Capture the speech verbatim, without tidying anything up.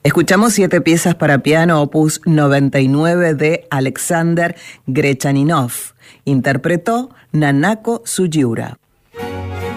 Escuchamos siete piezas para piano, opus noventa y nueve de Alexander Grechaninov. Interpretó Nanako Sugiura.